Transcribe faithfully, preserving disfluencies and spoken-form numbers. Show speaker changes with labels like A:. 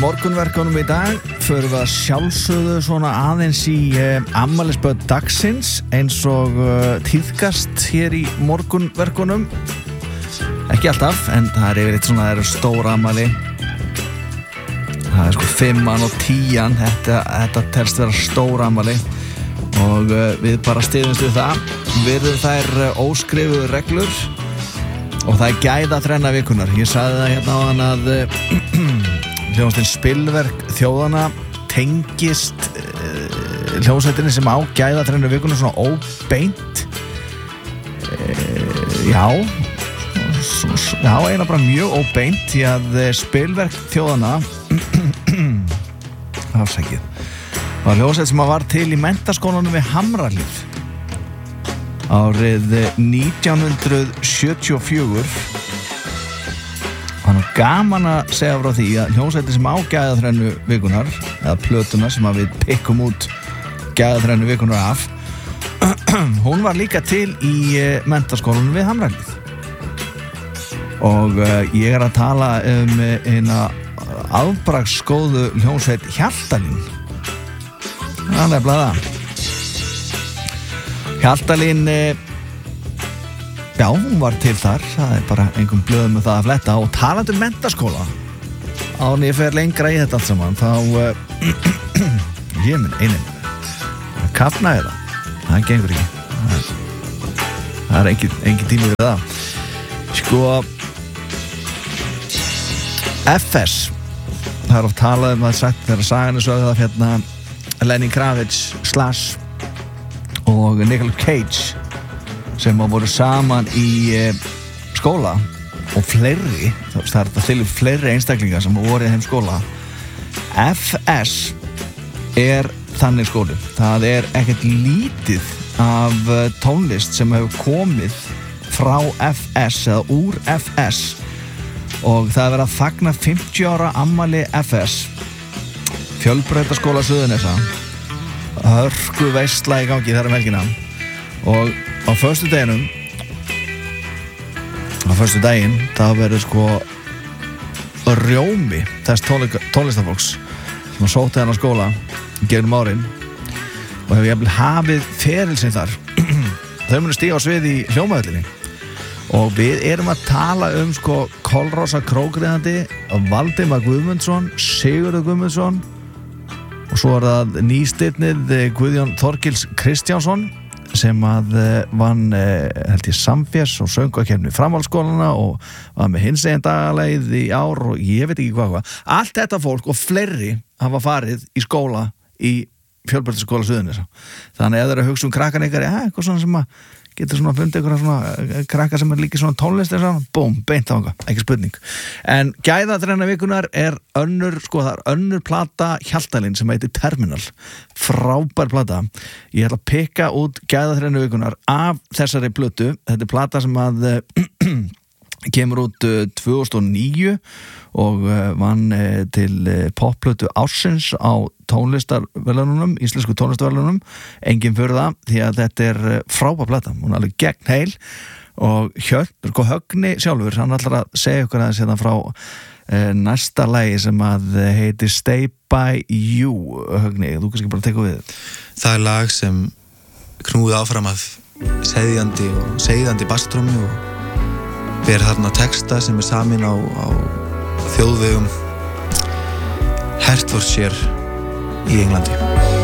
A: morgunverkunum í dag förum við að sjálfsögðu svona aðeins í uh, afmælisbörn dagsins eins og uh, tíðkast hér í morgunverkunum. Ekki alltaf, en það er yfir eitt svona, það eru stór afmæli. Það er sko fimman og tían, þetta, þetta telst vera stór afmæli og uh, við bara styðumst við það. Virðum þær uh, óskrifuðu reglur og það er gæða þrenna vikunar. Ég sagði það hérna á hann að uh, hljómsveitin Spilverk þjóðana tengist uh, hljómsveitinni sem á gæða þrenna vikunar svona óbeint. Uh, já, svo, svo, já, eiginlega bara mjög óbeint því að uh, Spilverk þjóðana afsækið var hljómsveit sem var til í menntaskólanum við Hamrahlíð árið nítján hundruð sjötíu og fjögur. Þannig gaman að segja frá því að hljómsveitin sem á gæðaþrennu vikunar eða plötuna sem að við pikkum út gæðaþrennu vikunar af hún var líka til í menntaskólanum við Hamrahlíð og uh, ég er að tala um eina afbragðsgóðu hljómsveit Hjaltalín. Það er nefnilega það. Hjaltalín, já, hún var til þar, það er bara einhverjum blöðum með það að fletta og talandi um menntaskóla án ég fer lengra í þetta allt saman þá uh, ég minn einnig það kafnaði það, það gengur ekki það, það er engin, engin tími við það sko F S það er oft talað um að sagt þegar sagan er sögð að hérna Lenny Kravitz slash og Nicolas Cage sem voru saman í e, skóla og fleiri, það er til fleiri einstaklingar sem voru í þeim skóla. F S er þannig skóli. Það er ekkert lítið af tónlist sem hefur komið frá F S eða úr F S og það er verið að fagna fimmtíu ára afmæli F S Fjölbrautaskóla Suðurnesja. Hörku veisla í gangi þar um helgina og á föstudeginum á föstudaginn það verður sko rjómi þess tónlistafólks sem að sóti hann á skóla gegnum árin og hefur jafnvel hafið feril sinn þar þau munu stíga á svið í hljómavöllinni og við erum að tala um sko Kolrósa Krókriðandi Valdimar Guðmundsson Sigurður Guðmundsson og svo er það nýstirnið Guðjón Þorkils Kristjánsson sem að vann held ég samfés og söngvakeppni framhaldsskólana og var með hinsegin dagaleið í ár og ég veit ekki hvað hvað. Allt þetta fólk og fleiri hafa farið í skóla í Fjölbrautaskóla Suðurnesja. Þannig að ef það er að hugsa um krakkan ykkar, ja, eitthvað svona sem að getur svona að funda ykkur svona krakka sem er líka svona tónlist eða svona, búm, beint á eitthvað, ekki spurning. En gæðaþrenna vikunar er önnur, sko það er önnur plata Hjaltalín sem heitir Terminal. Frábær plata. Ég ætla að pikka út gæðaþrenna vikunar af þessari plötu. Þetta er plata sem að kemur út tvö þúsund og níu og vann til popplötu ársins á tónlistarverðlaununum, íslensku tónlistarverðlaununum. Engin fyrir það, því að þetta er frábær plata. Hún er alveg gegn heil og Hjörtur, sko Högni sjálfur, hann ætlar að segja ykkur aðeins hérna frá eh, næsta lagi sem að heitir Stay By You. Högni, þú kannski bara teka við.
B: Það er lag sem knúði áfram af seðjandi og seðjandi basstrúmmu og ber þarna texta sem er samin á, á þjóðvegum Hertfordshire í Englandi.